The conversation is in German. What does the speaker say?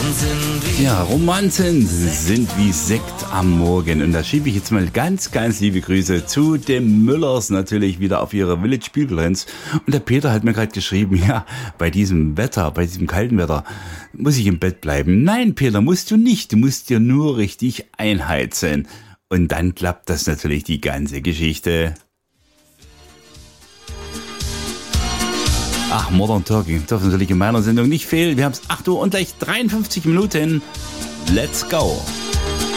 Ja, Romanzen sind wie Sekt am Morgen. Und da schiebe ich jetzt mal ganz, ganz liebe Grüße zu den Müllers natürlich wieder auf ihre Village Spielplätze. Und der Peter hat mir gerade geschrieben, ja, bei diesem Wetter, bei diesem kalten Wetter, muss ich im Bett bleiben. Nein, Peter, musst du nicht. Du musst dir nur richtig einheizen. Und dann klappt das natürlich die ganze Geschichte. Ach, Modern Talking darf natürlich in meiner Sendung nicht fehlen. Wir haben es 8 Uhr und gleich 53 Minuten. Let's go!